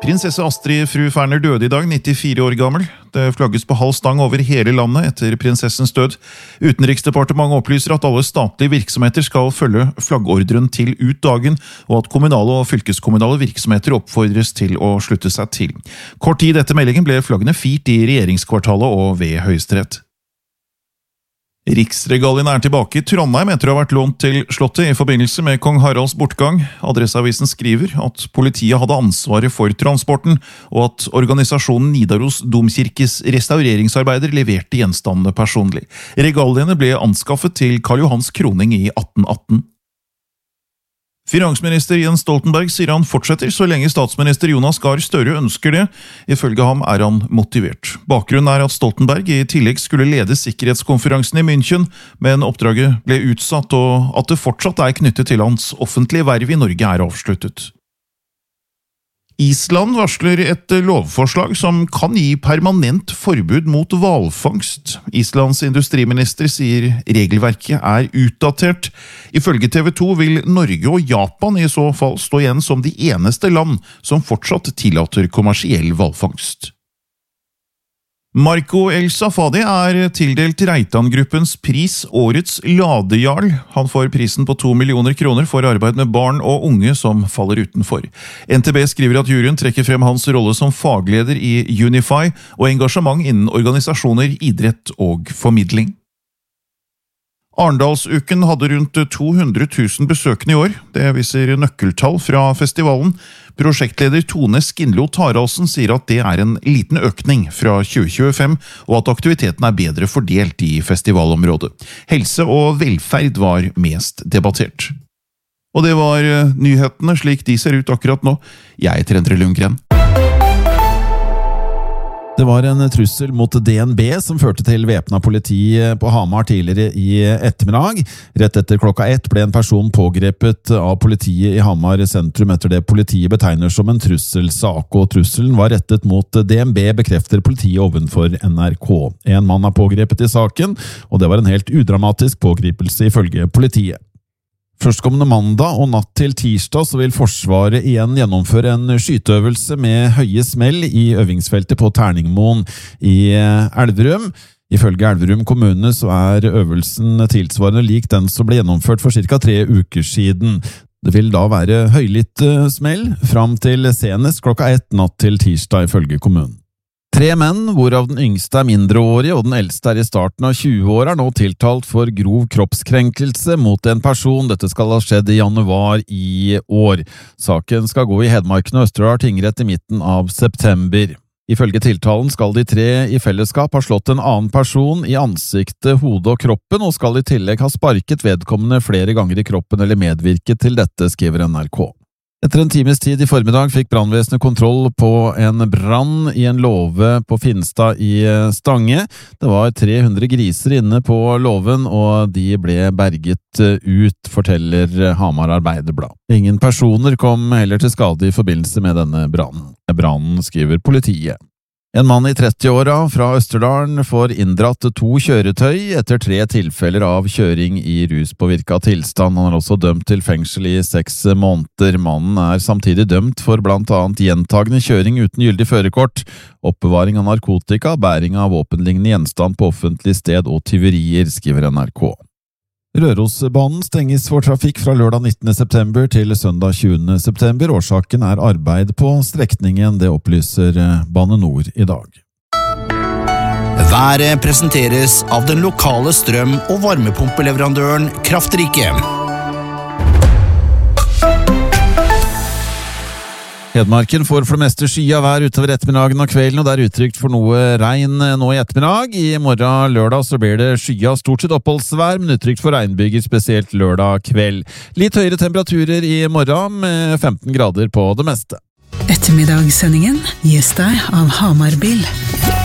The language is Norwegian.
Prinsesse Astrid fru Ferner døde i dag, 94 år gammel. Det flagges på halv stang over hele landet etter prinsessens død. Utenriksdepartementet opplyser at alle statlige virksomheter skal følge flaggordren til ut dagen, og at kommunale og fylkeskommunale virksomheter oppfordres til å slutte seg til. Kort tid etter meldingen ble flaggene firt i regjeringskvartalet og ved Høyesterett. Riksregalien tilbake i Trondheim etter å ha vært lånt til slottet i forbindelse med kong Haralds bortgang. Adresseavisen skriver at politiet hadde ansvaret for transporten, og at organisasjonen Nidaros Domkirkes restaureringsarbeider leverte gjenstandene personlig. Regaliene ble anskaffet til Karl Johans kroning i 1818. Finansminister Jens Stoltenberg sier han fortsetter så lenge statsminister Jonas Gahr Støre ønsker det. Ifølge ham han motivert. Bakgrunnen at Stoltenberg i tillegg skulle lede sikkerhetskonferansen i München, men oppdraget ble utsatt, og at det fortsatt knyttet til hans offentlige verv i Norge avsluttet. Island varsler et lovforslag som kan gi permanent forbud mot hvalfangst. Islands industriminister sier regelverket utdatert. Ifølge TV 2 vil Norge og Japan i så fall stå igjen som de eneste land som fortsatt tillater kommersiell hvalfangst. Marco El Safadi tildelt Reitan-gruppens pris Årets Ladejarl. Han får prisen på 2 millioner kroner for arbeid med barn og unge som faller utenfor. NTB skriver at juryen trekker frem hans rolle som fagleder i Unify og engasjement innen organisasjoner, idrett og formidling. Arendalsuken hadde rundt 200 000 besøkende i år. Det viser nøkkeltall fra festivalen. Prosjektleder Tone Skinlo Taraldsen sier at det en liten økning fra 2025, og at aktiviteten bedre fordelt i festivalområdet. Helse og velferd var mest debattert. Og det var nyhetene slik de ser ut akkurat nå. Jeg heter Endre Lundgren. Det var en trussel mot DNB som førte til væpnet politi på Hamar tidligere i ettermiddag. Rett etter klokka 1 ble en person pågrepet av politiet i Hamar sentrum etter det politiet betegner som en trusselsak, og trusselen var rettet mot DNB, bekrefter politiet ovenfor NRK. En mann pågrepet i saken, og det var en helt udramatisk pågripelse ifølge politiet. Førstkommende mandag og natt til tirsdag så vil Forsvaret igjen gjennomføre en skyteøvelse med høye smell i øvingsfeltet på Terningmoen i Elverum. Ifølge Elverum kommune så øvelsen tilsvarende lik den som ble gjennomført for ca. 3 uker siden. Det vil da være høylytt smell fram til senest klokka 1 natt til tirsdag ifølge kommunen. 3 menn, hvorav den yngste mindreårig og den eldste i starten av 20 år, nå tiltalt for grov kroppskrenkelse mot en person. Dette skal ha skjedd i januar i år. Saken skal gå i Hedmarken og Østerdal tingrett i midten av september. Ifølge tiltalen skal de 3 i fellesskap ha slått en annen person i ansiktet, hodet og kroppen, og skal i tillegg ha sparket vedkommende flere ganger i kroppen eller medvirket til dette, skriver NRK. Etter en times tid i formiddag fikk brannvesenet kontroll på en brann i en låve på Finstad i Stange. Det var 300 griser inne på låven, og de ble berget ut, forteller Hamar Arbeiderblad. Ingen personer kom heller til skade i forbindelse med denne brannen. Brannen, skriver politiet. En mann i 30-åra fra Østerdalen får inndratt 2 kjøretøy etter 3 tilfeller av kjøring i ruspåvirket tilstand. Han også dømt til fengsel i 6 måneder. Mannen samtidig dømt for blant annet gjentagende kjøring uten gyldig førerkort, oppbevaring av narkotika, bæring av våpenlignende gjenstand på offentlig sted og tyverier, skriver NRK. Rørosbanen stenges for trafikk fra lørdag 19. september til søndag 20. september. Årsaken arbeid på strekningen, det opplyser Bane Nor i dag. Været presenteres av den lokale strøm- og varmepumpeleverandøren Kraftrike. Hedmarken får for det meste skya vær utover ettermiddagen og kvelden, og det utrygt for noe regn nå i ettermiddag. I morgen lørdag så blir det skya stort sett oppholdsvær, men utrygt for regnbyger, spesielt lørdag kveld. Litt høyere temperaturer i morgen med 15 grader på det meste. Ettermiddagssendingen gis deg av Hamar Bil.